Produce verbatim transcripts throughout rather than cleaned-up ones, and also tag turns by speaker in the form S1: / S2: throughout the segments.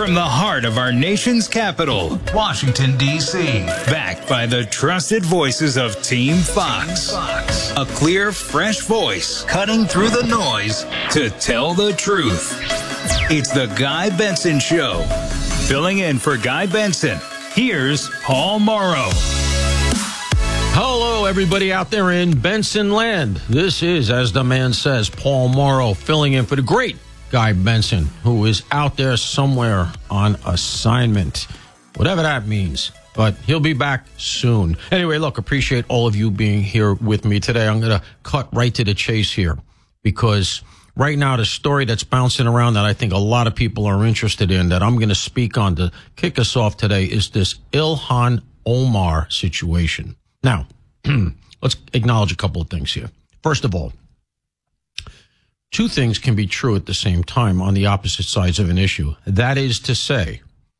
S1: From the heart of our nation's capital, Washington, D C, backed by the trusted voices of Team Fox. A clear, fresh voice cutting through the noise to tell the truth. It's the Guy Benson Show. Filling in for Guy Benson, here's Paul Morrow.
S2: Hello, everybody out there in Benson land. This is, as the man says, Paul Morrow, filling in for the great Guy Benson, who is out there somewhere on assignment, whatever that means. But he'll be back soon. Anyway, look, appreciate all of you being here with me today. I'm going to cut right to the chase here because right now the story that's bouncing around that I think a lot of people are interested in that I'm going to speak on to kick us off today is this Ilhan Omar situation. Now, let's acknowledge a couple of things here. First of all, two things can be true at the same time on the opposite sides of an issue. That is to say,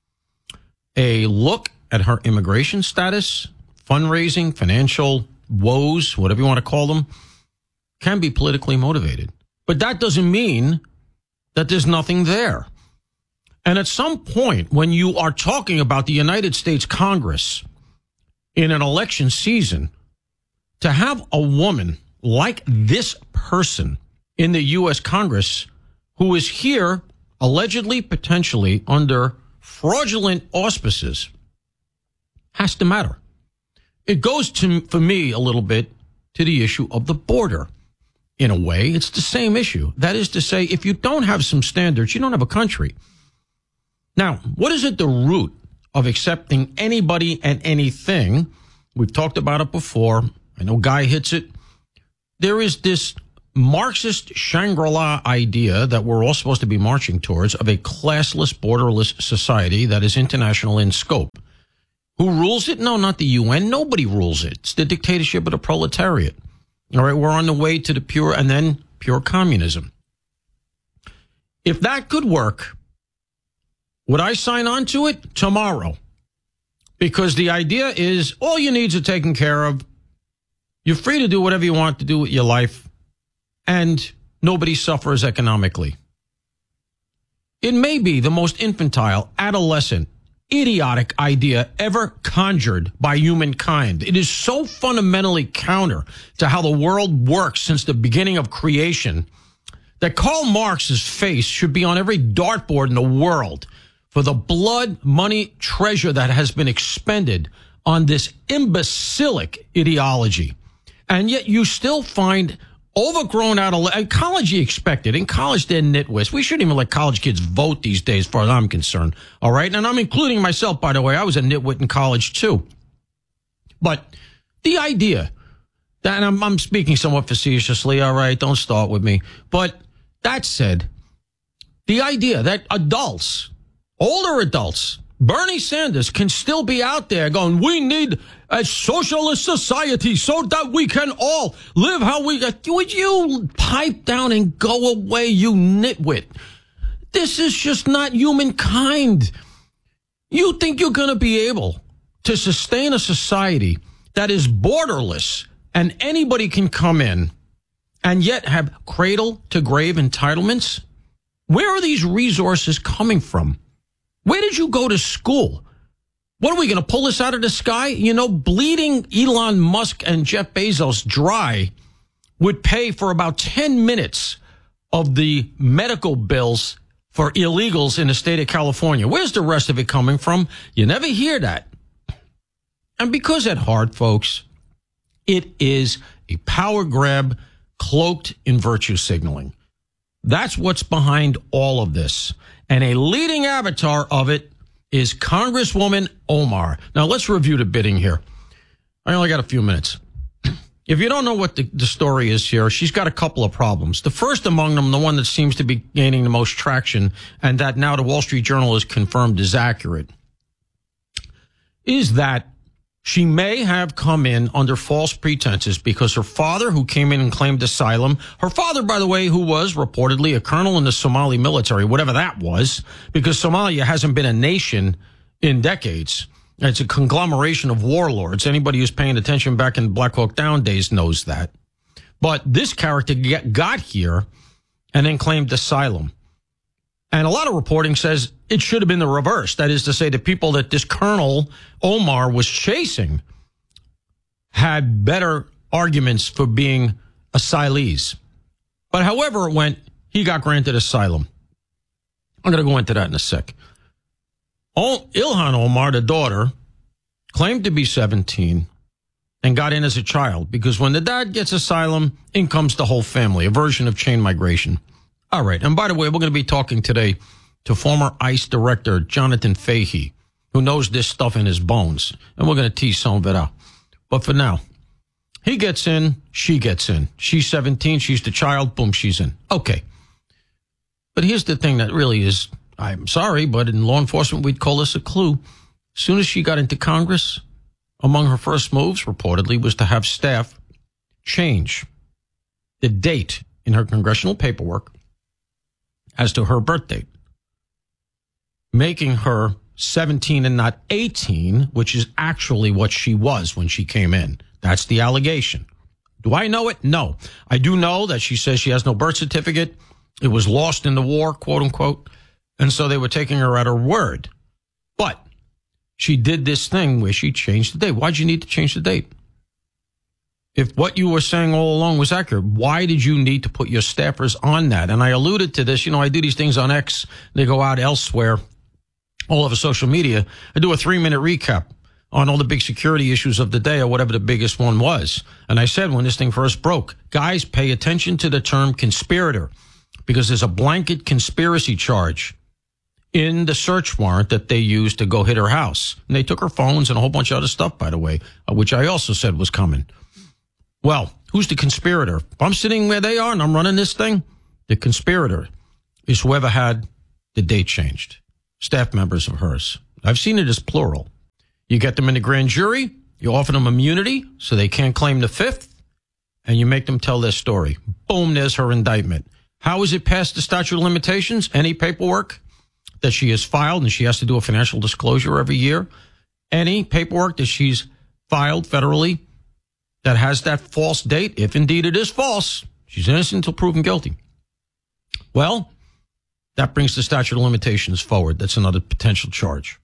S2: a look at her immigration status, fundraising, financial woes, whatever you want to call them, can be politically motivated. But that doesn't mean that there's nothing there. And at some point, when you are talking about the United States Congress in an election season, to have a woman like this person in the U S Congress who is here allegedly, potentially under fraudulent auspices has to matter. It goes to, for me, a little bit to the issue of the border. In a way, it's the same issue. That is to say, if you don't have some standards, you don't have a country. Now, what is at the root of accepting anybody and anything? We've talked about it before. I know Guy hits it. There is this Marxist Shangri-La idea that we're all supposed to be marching towards of a classless, borderless society that is international in scope. Who rules it? No, not the U N. Nobody rules it. It's the dictatorship of the proletariat. All right, we're on the way to the pure and then pure communism. If that could work, would I sign on to it? Tomorrow. Because the idea is all your needs are taken care of. You're free to do whatever you want to do with your life. And nobody suffers economically. It may be the most infantile, adolescent, idiotic idea ever conjured by humankind. It is so fundamentally counter to how the world works since the beginning of creation that Karl Marx's face should be on every dartboard in the world for the blood, money, treasure that has been expended on this imbecilic ideology. And yet you still find overgrown adolescents. College, you expect it. In college, they're nitwits. We shouldn't even let college kids vote these days, as far as I'm concerned. All right? And I'm including myself, by the way. I was a nitwit in college, too. But the idea, that, and I'm, I'm speaking somewhat facetiously, all right? Don't start with me. But that said, the idea that adults, older adults, Bernie Sanders can still be out there going, we need a socialist society so that we can all live how we... Would you pipe down and go away, you nitwit? This is just not humankind. You think you're going to be able to sustain a society that is borderless and anybody can come in and yet have cradle-to-grave entitlements? Where are these resources coming from? Where did you go to school? What are we going to pull this out of the sky? You know, bleeding Elon Musk and Jeff Bezos dry would pay for about ten minutes of the medical bills for illegals in the state of California. Where's the rest of it coming from? You never hear that. And because at heart, folks, it is a power grab cloaked in virtue signaling. That's what's behind all of this. And a leading avatar of it is Congresswoman Omar. Now, let's review the bidding here. I only got a few minutes. If you don't know what the, the story is here, she's got a couple of problems. The first among them, the one that seems to be gaining the most traction, and that now the Wall Street Journal has confirmed is accurate, is that she may have come in under false pretenses because her father, who came in and claimed asylum, her father, by the way, who was reportedly a colonel in the Somali military, whatever that was, because Somalia hasn't been a nation in decades. It's a conglomeration of warlords. Anybody who's paying attention back in Black Hawk Down days knows that. But this character got here and then claimed asylum. And a lot of reporting says it should have been the reverse. That is to say, the people that this Colonel Omar was chasing had better arguments for being asylees. But however it went, he got granted asylum. I'm going to go into that in a sec. Ilhan Omar, the daughter, claimed to be seventeen and got in as a child because when the dad gets asylum, in comes the whole family, a version of chain migration. All right. And by the way, we're going to be talking today to former ICE Director Jonathan Fahey, who knows this stuff in his bones. And we're going to tease some of it out. But for now, he gets in, she gets in. She's seventeen, she's the child, boom, she's in. Okay. But here's the thing that really is, I'm sorry, but in law enforcement, we'd call this a clue. As soon as she got into Congress, among her first moves, reportedly, was to have staff change the date in her congressional paperwork as to her birth date, making her seventeen and not eighteen, which is actually what she was when she came in. That's the allegation. Do I know it? No. I do know that she says she has no birth certificate. It was lost in the war, quote unquote. And so they were taking her at her word. But she did this thing where she changed the date. Why'd you need to change the date? If what you were saying all along was accurate, why did you need to put your staffers on that? And I alluded to this. You know, I do these things on X. They go out elsewhere, all over social media. I do a three-minute recap on all the big security issues of the day or whatever the biggest one was. And I said when this thing first broke, guys, pay attention to the term conspirator because there's a blanket conspiracy charge in the search warrant that they used to go hit her house. And they took her phones and a whole bunch of other stuff, by the way, uh, which I also said was coming. Well, who's the conspirator? If I'm sitting where they are and I'm running this thing, the conspirator is whoever had the date changed. Staff members of hers. I've seen it as plural. You get them in the grand jury, you offer them immunity so they can't claim the fifth, and you make them tell their story. Boom, there's her indictment. How is it past the statute of limitations? Any paperwork that she has filed, and she has to do a financial disclosure every year, any paperwork that she's filed federally that has that false date, if indeed it is false, she's innocent until proven guilty. Well, that brings the statute of limitations forward. That's another potential charge.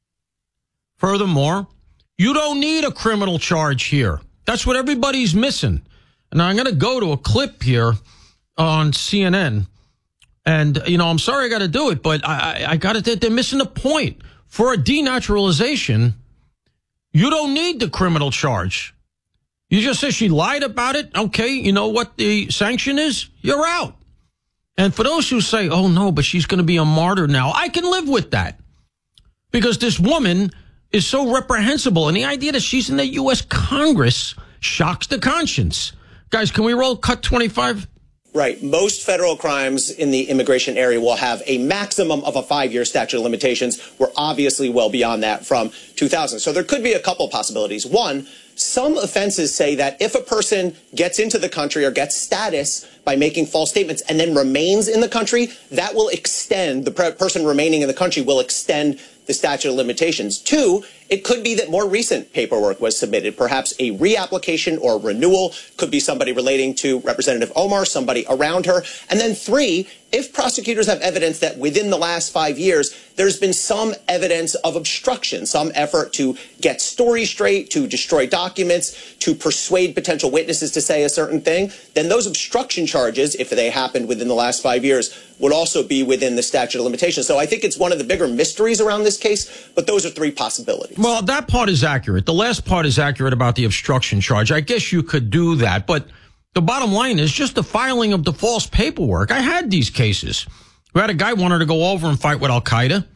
S2: Furthermore, you don't need a criminal charge here. That's what everybody's missing. And I'm going to go to a clip here on C N N. And, you know, I'm sorry I got to do it, but I, I, I got to, they're missing the point. For a denaturalization, you don't need the criminal charge. You just say she lied about it. Okay, you know what the sanction is? You're out. And for those who say, oh, no, but she's going to be a martyr now, I can live with that. Because this woman is so reprehensible. And the idea that she's in the U S Congress shocks the conscience. Guys, can we roll cut twenty-five?
S3: Right. Most federal crimes in the immigration area will have a maximum of a five-year statute of limitations. We're obviously well beyond that from two thousand. So there could be a couple possibilities. One, some offenses say that if a person gets into the country or gets status by making false statements and then remains in the country, that will extend, the person remaining in the country will extend the statute of limitations. Two, it could be that more recent paperwork was submitted, perhaps a reapplication or renewal, could be somebody relating to Representative Omar, somebody around her. And then three, if prosecutors have evidence that within the last five years, there's been some evidence of obstruction, some effort to get stories straight, to destroy documents, to persuade potential witnesses to say a certain thing, then those obstruction charges, if they happened within the last five years, would also be within the statute of limitations. So I think it's one of the bigger mysteries around this case, but those are three possibilities.
S2: Well, that part is accurate. The last part is accurate about the obstruction charge. I guess you could do that, but the bottom line is just the filing of the false paperwork. I had these cases. We had a guy wanted to go over and fight with Al-Qaeda,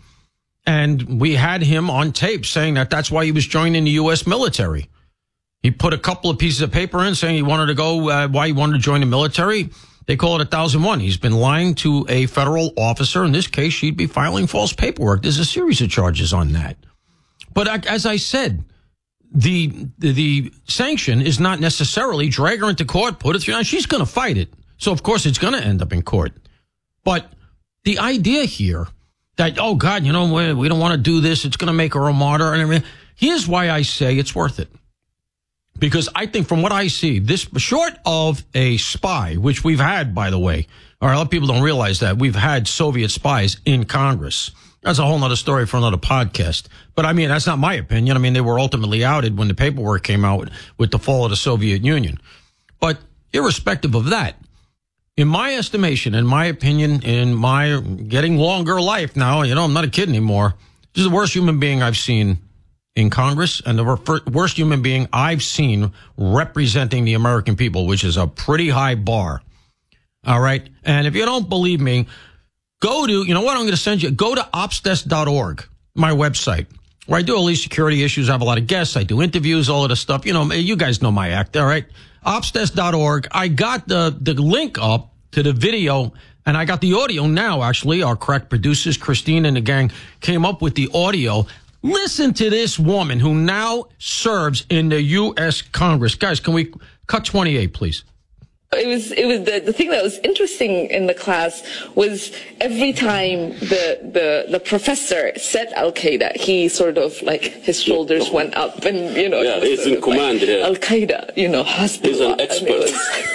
S2: and we had him on tape saying that that's why he was joining the U S military. He put a couple of pieces of paper in saying he wanted to go, uh, why he wanted to join the military. They call it one thousand one. He's been lying to a federal officer. In this case, she'd be filing false paperwork. There's a series of charges on that. But as I said, the the, the sanction is not necessarily drag her into court, put it through. She's going to fight it. So, of course, it's going to end up in court. But the idea here that, oh, God, you know, we, we don't want to do this. It's going to make her a martyr. And everything. Here's why I say it's worth it. Because I think from what I see, this short of a spy, which we've had, by the way, or a lot of people don't realize that we've had Soviet spies in Congress. That's a whole nother story for another podcast. But I mean, that's not my opinion. I mean, they were ultimately outed when the paperwork came out with the fall of the Soviet Union. But irrespective of that, in my estimation, in my opinion, in my getting longer life now, you know, I'm not a kid anymore. This is the worst human being I've seen in Congress and the worst human being I've seen representing the American people, which is a pretty high bar. All right. And if you don't believe me, go to, you know what, I'm going to send you, go to opsdesk dot org, my website, where I do all these security issues. I have a lot of guests. I do interviews, all of this stuff. You know, you guys know my act. All right. opsdesk dot org. I got the, the link up to the video, and I got the audio now, actually. Our crack producers, Christine and the gang, came up with the audio. Listen to this woman who now serves in the U S Congress. Guys, can we cut twenty-eight, please?
S4: It was, it was the, the thing that was interesting in the class was every time the, the, the professor said Al-Qaeda, he sort of like, his shoulders went up and, you know.
S5: Yeah, he's in command here.
S4: Like, Al-Qaeda, you know, hospital.
S5: He's an expert.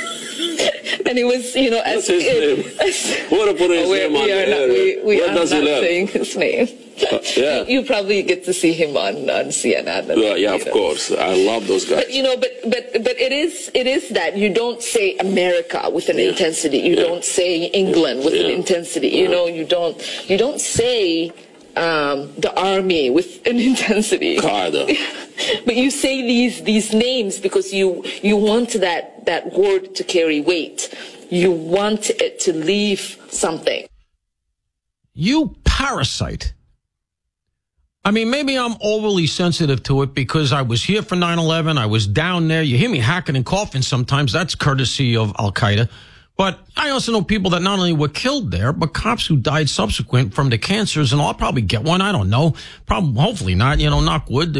S4: And it was, you know, as,
S5: What's his
S4: it,
S5: name?
S4: as
S5: What about his
S4: oh,
S5: name
S4: we,
S5: on
S4: we
S5: the
S4: are not,
S5: air?
S4: we, we
S5: Where
S4: are
S5: does he
S4: not
S5: live?
S4: saying his name.
S5: Uh, yeah.
S4: You, you probably get to see him on, on C N N. And,
S5: Yeah, yeah, of
S4: know.
S5: course. I love those guys.
S4: But you know, but but but it is it is that you don't say America with an
S5: Yeah.
S4: intensity. You
S5: Yeah.
S4: don't say England with
S5: Yeah.
S4: an intensity. You
S5: Yeah.
S4: know, you don't you don't say um, the army with an intensity.
S5: Qaeda.
S4: But you say these these names because you you want that that word to carry weight. You want it to leave something.
S2: You parasite. I mean, maybe I'm overly sensitive to it because I was here for nine eleven. I was down there. You hear me hacking and coughing sometimes. That's courtesy of Al-Qaeda. But I also know people that not only were killed there, but cops who died subsequent from the cancers, and I'll probably get one. I don't know. Probably, hopefully not, you know, knock wood.